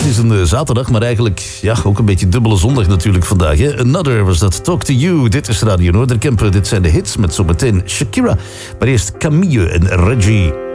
Het is een zaterdag, maar eigenlijk ook een beetje dubbele zondag natuurlijk vandaag. Hè? Another was dat, Talk to You. Dit is Radio Noorderkempen. Dit zijn de hits met zometeen Shakira. Maar eerst Camille en Reggie.